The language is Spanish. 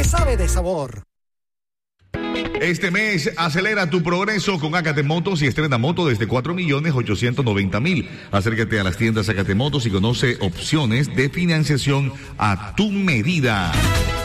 sabe de sabor. Este mes acelera tu progreso con Acate Motos y estrena moto desde 4.890.000. Acércate a las tiendas Acate Motos y conoce opciones de financiación a tu medida.